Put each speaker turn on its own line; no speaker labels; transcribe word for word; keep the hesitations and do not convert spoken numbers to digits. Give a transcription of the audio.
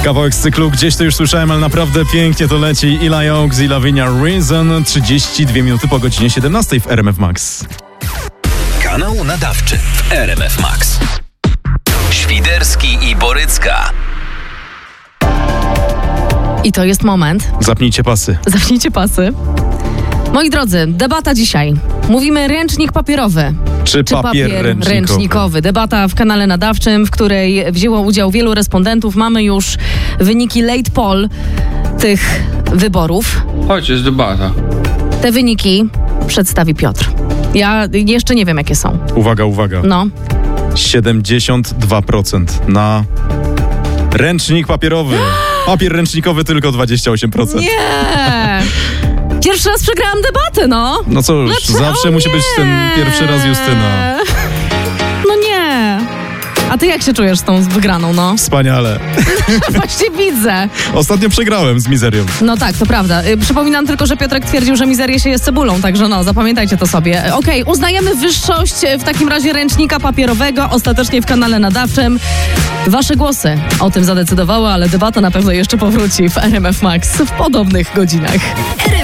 Kawałek z cyklu Gdzieś to już słyszałem, ale naprawdę pięknie to leci. Eli Oaks i Lavinia Reason. trzydzieści dwie minuty po godzinie siedemnastej w R M F Max.
Kanał nadawczy w R M F Max. Świderski i Borycka.
I to jest moment.
Zapnijcie pasy.
Zapnijcie pasy. Moi drodzy, debata dzisiaj. Mówimy ręcznik papierowy.
Czy,
Czy
papier,
papier
ręcznikowy?
ręcznikowy? Debata w kanale nadawczym, w której wzięło udział wielu respondentów. Mamy już wyniki late poll tych wyborów.
Chodź, jest debata.
Te wyniki przedstawi Piotr. Ja jeszcze nie wiem, jakie są.
Uwaga, uwaga.
No.
siedemdziesiąt dwa procent na ręcznik papierowy. Papier ręcznikowy tylko dwadzieścia osiem procent.
Nie! Pierwszy raz przegrałam debatę, no.
No cóż,
Dlaczego?
zawsze
O
musi
nie!
być ten pierwszy raz Justyna.
No nie. A ty jak się czujesz z tą wygraną, no?
Wspaniale.
Właśnie widzę.
Ostatnio przegrałem z mizerią.
No tak, to prawda. Y, Przypominam tylko, że Piotrek twierdził, że mizerię się je z cebulą, także no, zapamiętajcie to sobie. Y, Okej, uznajemy wyższość y, w takim razie ręcznika papierowego, ostatecznie w kanale nadawczym. Wasze głosy o tym zadecydowały, ale debata na pewno jeszcze powróci w R M F Max w podobnych godzinach.